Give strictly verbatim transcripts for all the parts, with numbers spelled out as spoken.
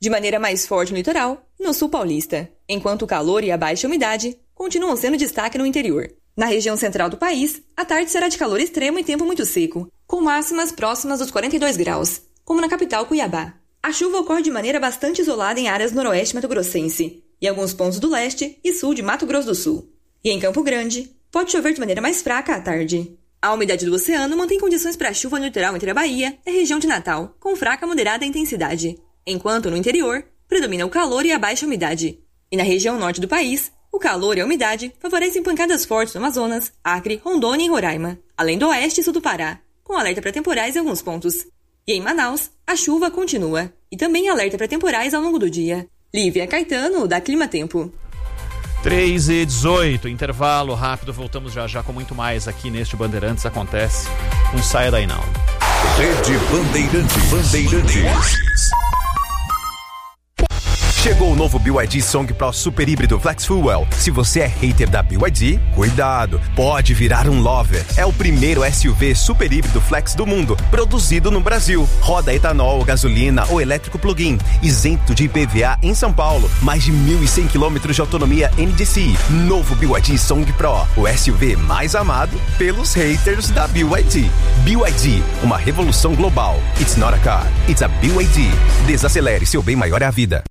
de maneira mais forte no litoral e no sul paulista, enquanto o calor e a baixa umidade continuam sendo destaque no interior. Na região central do país, a tarde será de calor extremo e tempo muito seco, com máximas próximas dos quarenta e dois graus, como na capital Cuiabá. A chuva ocorre de maneira bastante isolada em áreas noroeste mato-grossense e alguns pontos do leste e sul de Mato Grosso do Sul. E em Campo Grande, pode chover de maneira mais fraca à tarde. A umidade do oceano mantém condições para chuva no litoral entre a Bahia e a região de Natal, com fraca a moderada intensidade, enquanto no interior predomina o calor e a baixa umidade. E na região norte do país, o calor e a umidade favorecem pancadas fortes no Amazonas, Acre, Rondônia e Roraima, além do oeste e sul do Pará, com alerta para temporais em alguns pontos. E em Manaus, a chuva continua, e também alerta para temporais ao longo do dia. Lívia Caetano, da Clima Tempo. três e dezoito, intervalo rápido, voltamos já já com muito mais aqui neste Bandeirantes Acontece. Não saia daí não. Rede Bandeirantes. Bandeirantes. Chegou o novo B Y D Song Pro Super Híbrido Flex Fuel. Se você é hater da B Y D, cuidado, pode virar um lover. É o primeiro S U V super híbrido flex do mundo, produzido no Brasil. Roda etanol, gasolina ou elétrico plug-in, isento de I P V A em São Paulo. Mais de mil e cem quilômetros de autonomia N D C I. Novo B Y D Song Pro, o S U V mais amado pelos haters da B Y D. B Y D, uma revolução global. It's not a car, it's a B Y D. Desacelere, seu bem maior é a vida.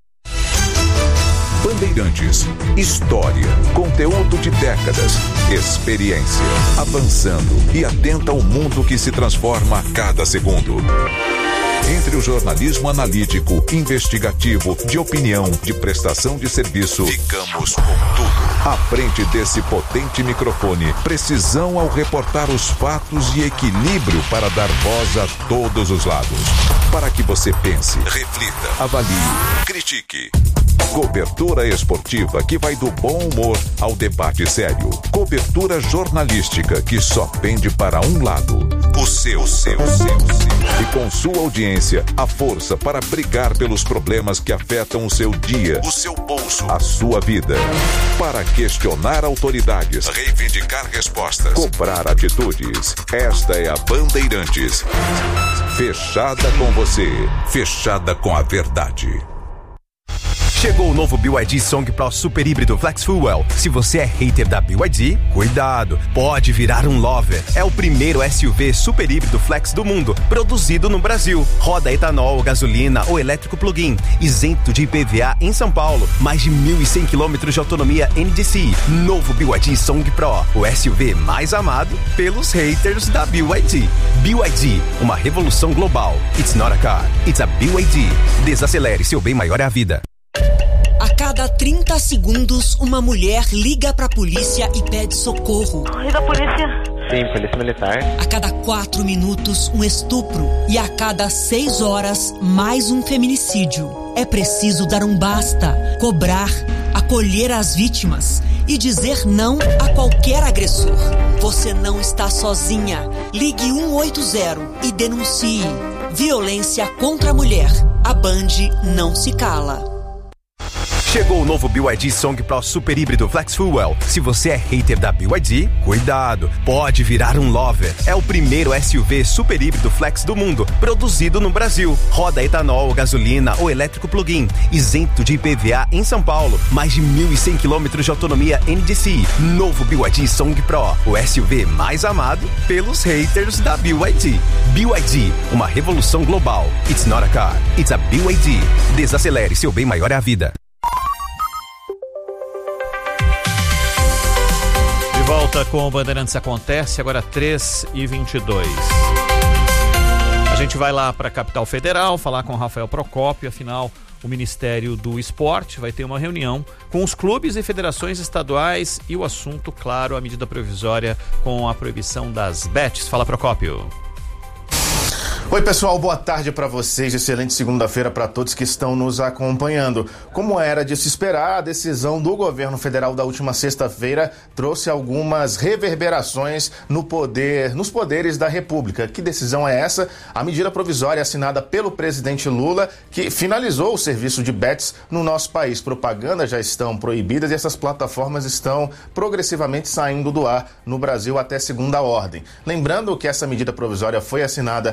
Bandeirantes, história, conteúdo de décadas, experiência, avançando e atenta ao mundo que se transforma a cada segundo. Entre o jornalismo analítico, investigativo, de opinião, de prestação de serviço, ficamos com tudo. À frente desse potente microfone, precisão ao reportar os fatos e equilíbrio para dar voz a todos os lados. Para que você pense, reflita, avalie, critique. Cobertura esportiva que vai do bom humor ao debate sério. Cobertura jornalística que só pende para um lado. O seu, o seu, o seu, o seu. E com sua audiência, a força para brigar pelos problemas que afetam o seu dia, o seu bolso, a sua vida. Para questionar autoridades, reivindicar respostas, cobrar atitudes. Esta é a Bandeirantes. Fechada com você, fechada com a verdade. Chegou o novo B Y D Song Pro Super Híbrido Flex Fuel. Se você é hater da B Y D, cuidado, pode virar um lover. É o primeiro S U V super híbrido flex do mundo, produzido no Brasil. Roda etanol, gasolina ou elétrico plug-in, isento de I P V A em São Paulo. Mais de mil e cem quilômetros de autonomia N D C I. Novo B Y D Song Pro, o S U V mais amado pelos haters da B Y D. B Y D, uma revolução global. It's not a car, it's a B Y D. Desacelere, seu bem maior é a vida. A cada trinta segundos, uma mulher liga pra polícia e pede socorro. Oi, da polícia? Sim, polícia militar. A cada quatro minutos, um estupro. E a cada seis horas, mais um feminicídio. É preciso dar um basta, cobrar, acolher as vítimas e dizer não a qualquer agressor. Você não está sozinha. Ligue um oito zero e denuncie. Violência contra a mulher. A Band não se cala. Chegou o novo B Y D Song Pro Super Híbrido Flex Fuel. Se você é hater da B Y D, cuidado, pode virar um lover. É o primeiro S U V super híbrido flex do mundo, produzido no Brasil. Roda etanol, gasolina ou elétrico plug-in, isento de I P V A em São Paulo. Mais de mil e cem quilômetros de autonomia N D C I. Novo B Y D Song Pro, o S U V mais amado pelos haters da B Y D. B Y D, uma revolução global. It's not a car, it's a B Y D. Desacelere, seu bem maior é a vida. De volta com o Bandeirantes Acontece, agora três e vinte e dois. A gente vai lá para a capital federal falar com o Rafael Procópio, afinal o Ministério do Esporte vai ter uma reunião com os clubes e federações estaduais e o assunto, claro, a medida provisória com a proibição das bets. Fala, Procópio. Oi pessoal, boa tarde para vocês, excelente segunda-feira para todos que estão nos acompanhando. Como era de se esperar, a decisão do governo federal da última sexta-feira trouxe algumas reverberações no poder, nos poderes da República. Que decisão é essa? A medida provisória assinada pelo presidente Lula, que finalizou o serviço de bets no nosso país. Propagandas já estão proibidas e essas plataformas estão progressivamente saindo do ar no Brasil até segunda ordem. Lembrando que essa medida provisória foi assinada no fim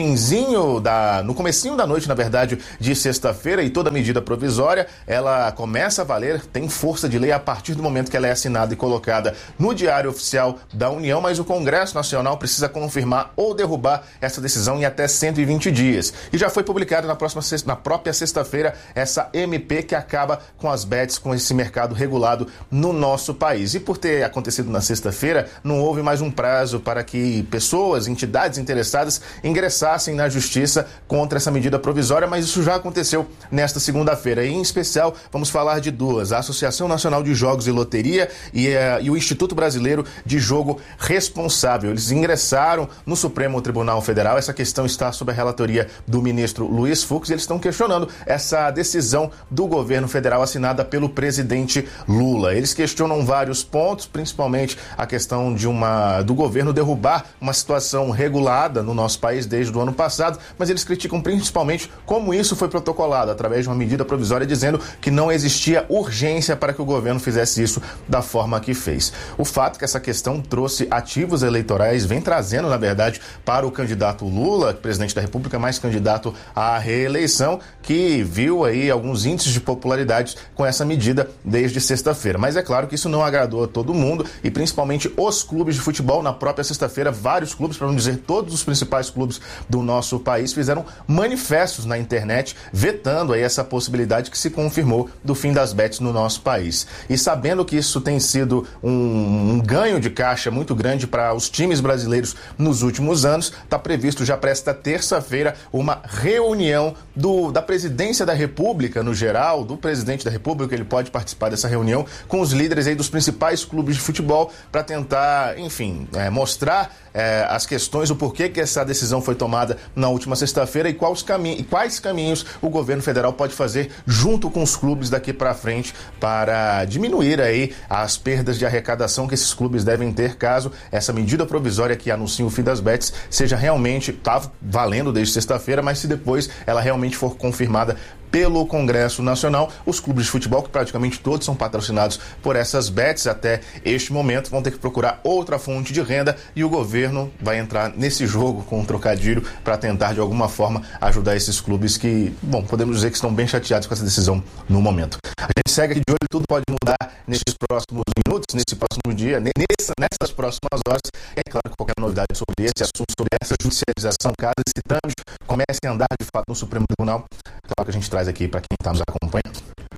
finzinho da, no comecinho da noite, na verdade, de sexta-feira, e toda medida provisória, ela começa a valer, tem força de lei a partir do momento que ela é assinada e colocada no Diário Oficial da União, mas o Congresso Nacional precisa confirmar ou derrubar essa decisão em até cento e vinte dias. E já foi publicada na, próxima, na própria sexta-feira essa M P que acaba com as bets, com esse mercado regulado no nosso país. E por ter acontecido na sexta-feira, não houve mais um prazo para que pessoas, entidades interessadas ingressassem na justiça contra essa medida provisória, mas isso já aconteceu nesta segunda-feira. E, em especial, vamos falar de duas: a Associação Nacional de Jogos e Loteria e, uh, e o Instituto Brasileiro de Jogo Responsável. Eles ingressaram no Supremo Tribunal Federal. Essa questão está sob a relatoria do ministro Luiz Fux e eles estão questionando essa decisão do governo federal assinada pelo presidente Lula. Eles questionam vários pontos, principalmente a questão de uma, do governo derrubar uma situação regulada no nosso país desde o ano passado, mas eles criticam principalmente como isso foi protocolado, através de uma medida provisória dizendo que não existia urgência para que o governo fizesse isso da forma que fez. O fato é que essa questão trouxe ativos eleitorais, vem trazendo, na verdade, para o candidato Lula, presidente da República, mais candidato à reeleição, que viu aí alguns índices de popularidade com essa medida desde sexta-feira. Mas é claro que isso não agradou a todo mundo e principalmente os clubes de futebol. Na própria sexta-feira, vários clubes, para não dizer todos os principais clubes do nosso país, fizeram manifestos na internet vetando aí essa possibilidade que se confirmou do fim das bets no nosso país. E sabendo que isso tem sido um, um ganho de caixa muito grande para os times brasileiros nos últimos anos, está previsto já para esta terça-feira uma reunião do, da presidência da República, no geral, do presidente da República. Ele pode participar dessa reunião com os líderes aí dos principais clubes de futebol para tentar, enfim, é, mostrar é, as questões, o porquê que essa decisão foi tomada na última sexta-feira e quais, caminhos, e quais caminhos o governo federal pode fazer junto com os clubes daqui para frente para diminuir aí as perdas de arrecadação que esses clubes devem ter caso essa medida provisória que anuncia o fim das bets seja realmente, tá valendo desde sexta-feira, mas se depois ela realmente for confirmada pelo Congresso Nacional, os clubes de futebol, que praticamente todos são patrocinados por essas bets até este momento, vão ter que procurar outra fonte de renda e o governo vai entrar nesse jogo com um trocadilho para tentar de alguma forma ajudar esses clubes que, bom, podemos dizer que estão bem chateados com essa decisão no momento. A gente segue aqui de olho, tudo pode mudar nesses próximos minutos, nesse próximo dia, nessa, nessas próximas horas. É claro que qualquer novidade sobre esse assunto, sobre essa judicialização, caso esse trâmite comece a andar de fato no Supremo Tribunal, claro que a gente traz aqui para quem está nos acompanhando.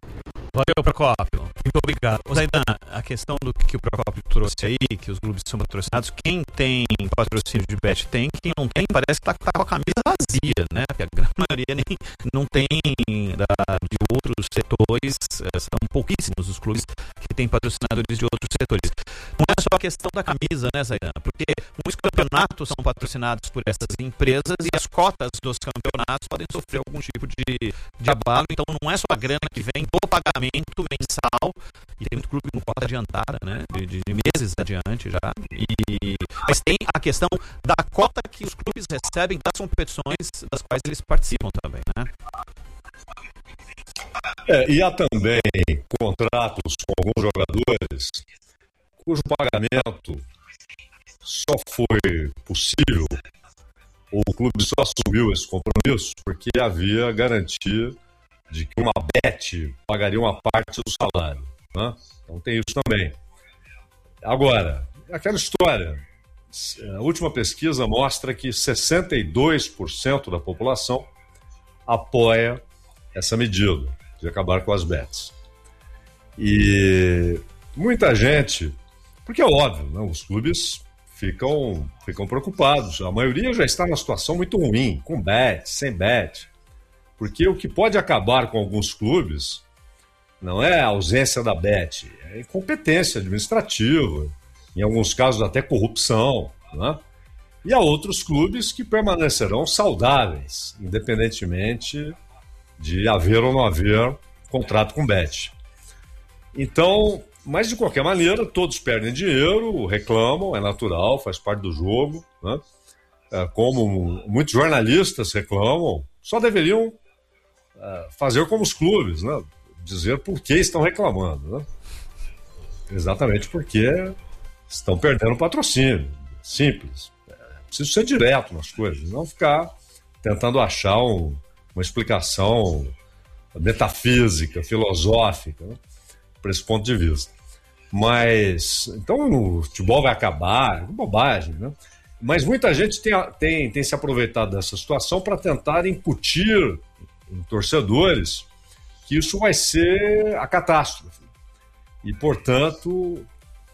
Valeu, Procópio. Muito obrigado. Zaidan, a questão do que o Procópio trouxe aí, que os clubes são patrocinados, quem tem patrocínio de bet tem, quem não tem parece que está tá com a camisa vazia, né? Porque a grande maioria nem, não tem da, de outros setores, são pouquíssimos os clubes que têm patrocinadores de outros setores. Não é só a questão da camisa, né, Zaidan? Porque muitos campeonatos são patrocinados por essas empresas e as cotas dos campeonatos podem sofrer algum tipo de, de abalo, então não é só a grana que vem do pagamento mensal, e tem muito clube com cota adiantada, né, de, de meses adiante já, e, mas tem a questão da cota que os clubes recebem das competições das quais eles participam também, né? É, e há também contratos com alguns jogadores cujo pagamento só foi possível, ou o clube só assumiu esse compromisso porque havia garantia de que uma bet pagaria uma parte do salário, né? Então tem isso também. Agora, aquela história, a última pesquisa mostra que sessenta e dois por cento da população apoia essa medida de acabar com as bets. E muita gente, porque é óbvio, né? Os clubes ficam, ficam preocupados, a maioria já está numa situação muito ruim, com bet, sem bet. Porque o que pode acabar com alguns clubes não é a ausência da bet, é incompetência administrativa, em alguns casos até corrupção, né? E há outros clubes que permanecerão saudáveis, independentemente de haver ou não haver contrato com bet. Então, mas de qualquer maneira, todos perdem dinheiro, reclamam, é natural, faz parte do jogo, né? Como muitos jornalistas reclamam, só deveriam fazer como os clubes, né? Dizer por que estão reclamando, né? Exatamente porque estão perdendo patrocínio. Simples. É preciso ser direto nas coisas, não ficar tentando achar um, uma explicação metafísica, filosófica, né, para esse ponto de vista. Mas, então o futebol vai acabar, é bobagem, né? Mas muita gente tem, tem, tem se aproveitado dessa situação para tentar incutir em torcedores que isso vai ser a catástrofe. E, portanto,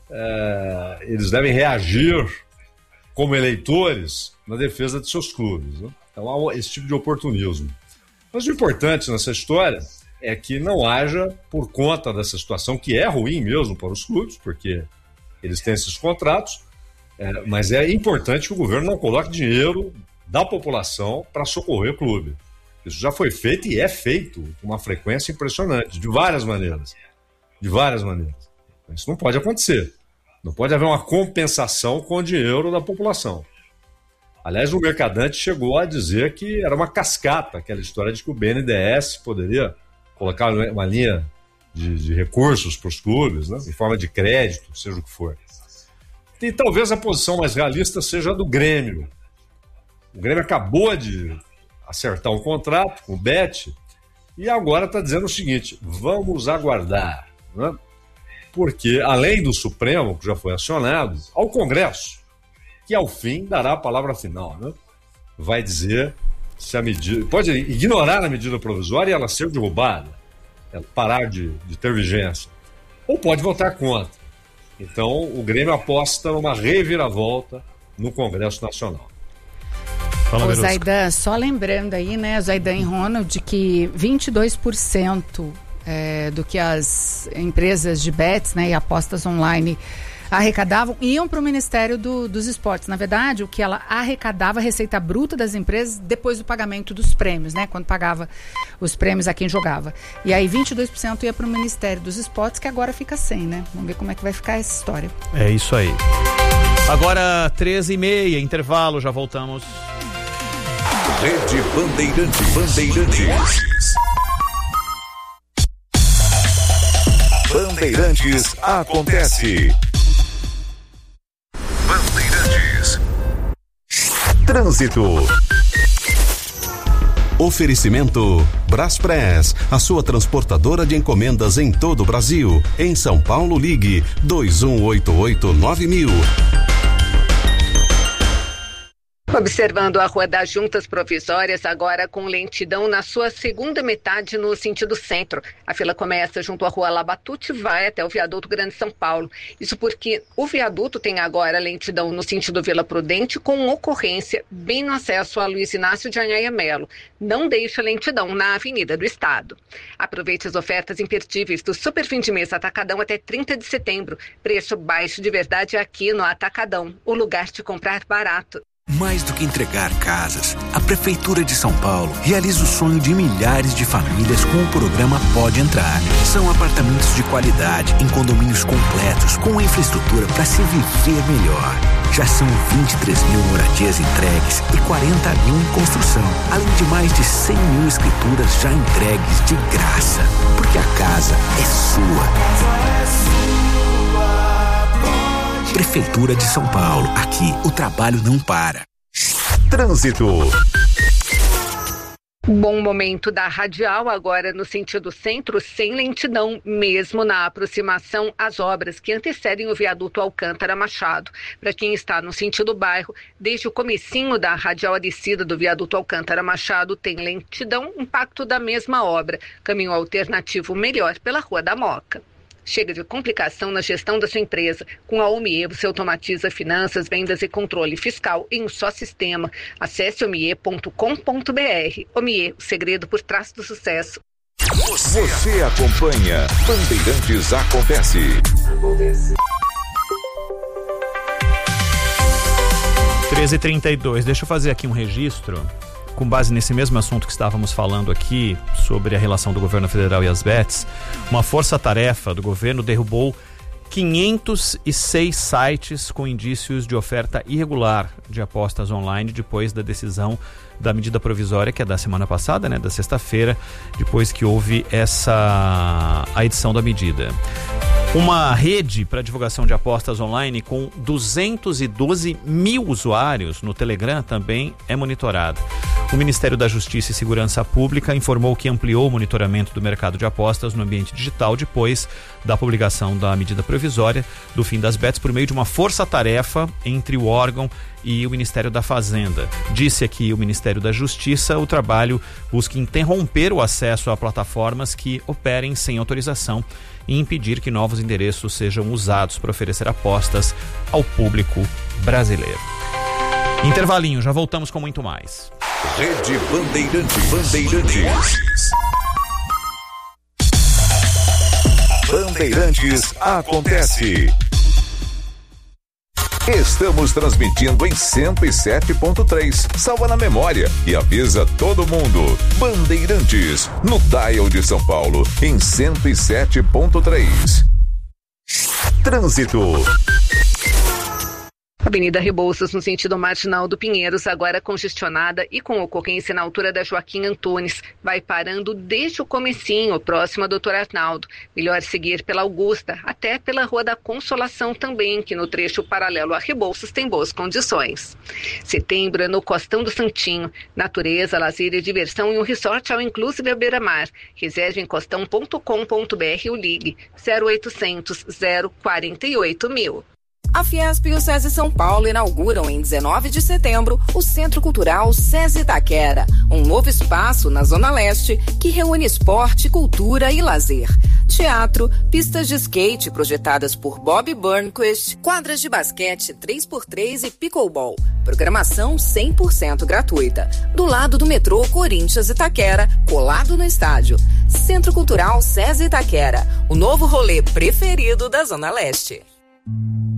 é, eles devem reagir como eleitores na defesa de seus clubes, né? Então há esse tipo de oportunismo. Mas o importante nessa história é que não haja, por conta dessa situação, que é ruim mesmo para os clubes, porque eles têm esses contratos, é, mas é importante que o governo não coloque dinheiro da população para socorrer o clube. Isso já foi feito e é feito com uma frequência impressionante, de várias maneiras. De várias maneiras. Isso não pode acontecer. Não pode haver uma compensação com o dinheiro da população. Aliás, o Mercadante chegou a dizer que era uma cascata, aquela história de que o B N D E S poderia colocar uma linha de, de recursos para os clubes, né, em forma de crédito, seja o que for. E talvez a posição mais realista seja a do Grêmio. O Grêmio acabou de acertar um contrato com o Bet e agora está dizendo o seguinte: vamos aguardar, né? Porque, além do Supremo, que já foi acionado, ao Congresso, que ao fim dará a palavra final, né? Vai dizer se a medida... Pode ignorar a medida provisória e ela ser derrubada, ela parar de, de ter vigência, ou pode votar contra. Então, o Grêmio aposta numa reviravolta no Congresso Nacional. Fala, o Zaidan, só lembrando aí, né, Zaidan e Ronald, que vinte e dois por cento é, do que as empresas de bets, né, e apostas online arrecadavam iam para o Ministério do, dos Esportes. Na verdade, o que ela arrecadava, a receita bruta das empresas, depois do pagamento dos prêmios, né? Quando pagava os prêmios a quem jogava. E aí vinte e dois por cento ia para o Ministério dos Esportes, que agora fica sem, né? Vamos ver como é que vai ficar essa história. É isso aí. Agora, treze e meia, intervalo, já voltamos. Rede Bandeirantes. Bandeirantes. Bandeirantes acontece. Bandeirantes. Trânsito. Oferecimento Braspress, a sua transportadora de encomendas em todo o Brasil. Em São Paulo, ligue dois um oito oito nove mil. Observando a Rua das Juntas Provisórias, agora com lentidão na sua segunda metade no sentido centro. A fila começa junto à Rua Labatute e vai até o Viaduto Grande São Paulo. Isso porque o viaduto tem agora lentidão no sentido Vila Prudente, com ocorrência bem no acesso a Luiz Inácio de Anhaia Melo. Não deixa lentidão na Avenida do Estado. Aproveite as ofertas imperdíveis do Super Fim de Mês Atacadão até trinta de setembro. Preço baixo de verdade aqui no Atacadão, o lugar de comprar barato. Mais do que entregar casas, a Prefeitura de São Paulo realiza o sonho de milhares de famílias com o programa Pode Entrar. São apartamentos de qualidade, em condomínios completos, com infraestrutura para se viver melhor. Já são vinte e três mil moradias entregues e quarenta mil em construção, além de mais de cem mil escrituras já entregues de graça. Porque a casa é sua. Prefeitura de São Paulo. Aqui, o trabalho não para. Trânsito. Bom momento da radial, agora no sentido centro, sem lentidão, mesmo na aproximação às obras que antecedem o viaduto Alcântara Machado. Para quem está no sentido bairro, desde o comecinho da radial a descida do viaduto Alcântara Machado tem lentidão, impacto da mesma obra. Caminho alternativo melhor pela Rua da Moca. Chega de complicação na gestão da sua empresa. Com a Omie, você automatiza finanças, vendas e controle fiscal em um só sistema. Acesse omie ponto com ponto br. Omie, o segredo por trás do sucesso. Você, você acompanha Bandeirantes Acontece. treze e trinta e dois. Deixa eu fazer aqui um registro. Com base nesse mesmo assunto que estávamos falando aqui, sobre a relação do governo federal e as bets, uma força-tarefa do governo derrubou quinhentos e seis sites com indícios de oferta irregular de apostas online depois da decisão da medida provisória, que é da semana passada, né, da sexta-feira, depois que houve essa a edição da medida. Uma rede para divulgação de apostas online com duzentos e doze mil usuários no Telegram também é monitorada. O Ministério da Justiça e Segurança Pública informou que ampliou o monitoramento do mercado de apostas no ambiente digital depois da publicação da medida provisória do fim das bets por meio de uma força-tarefa entre o órgão e o Ministério da Fazenda. Disse aqui o Ministério da Justiça, o trabalho busca interromper o acesso a plataformas que operem sem autorização e impedir que novos endereços sejam usados para oferecer apostas ao público brasileiro. Intervalinho, já voltamos com muito mais. Rede Bandeirantes. Bandeirantes. Bandeirantes acontece. Estamos transmitindo em cento e sete ponto três. Salva na memória e avisa todo mundo. Bandeirantes, no dial de São Paulo, em cento e sete ponto três. Trânsito. Avenida Rebouças, no sentido marginal do Pinheiros, agora congestionada e com ocorrência na altura da Joaquim Antunes. Vai parando desde o comecinho, próximo a doutor Arnaldo. Melhor seguir pela Augusta, até pela Rua da Consolação também, que no trecho paralelo a Rebouças tem boas condições. Setembro é no Costão do Santinho. Natureza, lazer e diversão em um resort ao inclusive à beira-mar. Reserve em costão ponto com ponto br ou ligue zero oitocentos, zero quarenta e oito mil. A Fiesp e o SESI São Paulo inauguram em dezenove de setembro o Centro Cultural SESI Itaquera, um novo espaço na Zona Leste que reúne esporte, cultura e lazer. Teatro, pistas de skate projetadas por Bob Burnquist, quadras de basquete três por três e pickleball. Programação cem por cento gratuita. Do lado do metrô Corinthians Itaquera, colado no estádio. Centro Cultural SESI Itaquera, o novo rolê preferido da Zona Leste.